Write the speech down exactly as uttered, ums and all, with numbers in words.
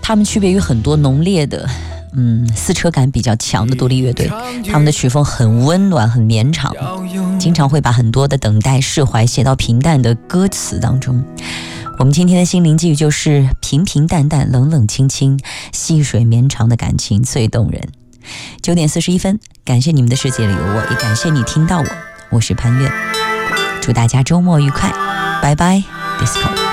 他们区别于很多浓烈的嗯，撕扯感比较强的独立乐队，他们的曲风很温暖很绵长，经常会把很多的等待释怀写到平淡的歌词当中。我们今天的心灵寄语就是平平淡淡冷冷清清，细水绵长的感情最动人。九点四十一分，感谢你们的世界里有我，也感谢你听到我，我是潘越，祝大家周末愉快，拜拜 Disco。